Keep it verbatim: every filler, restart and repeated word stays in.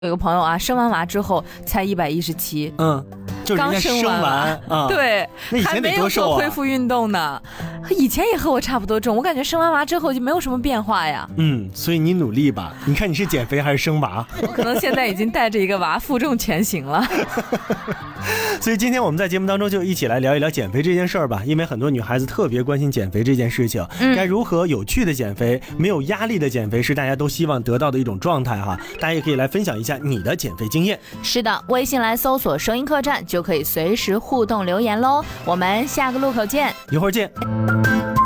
有个朋友啊，生完娃之后才一百一十七， 嗯，就是人家生完完啊， 对， 那以前得多瘦啊， 还没有做恢复运动呢，以前也和我差不多重，我感觉生完娃之后就没有什么变化呀。 嗯，所以你努力吧，你看你是减肥还是生娃？ 我可能现在已经带着一个娃负重前行了。 所以今天我们在节目当中就一起来聊一聊减肥这件事儿吧，因为很多女孩子特别关心减肥这件事情，嗯、该如何有趣的减肥，没有压力的减肥是大家都希望得到的一种状态哈。大家也可以来分享一下你的减肥经验。 是的，微信来搜索收音客栈就可以随时互动留言喽。我们下个路口见， 一会儿见。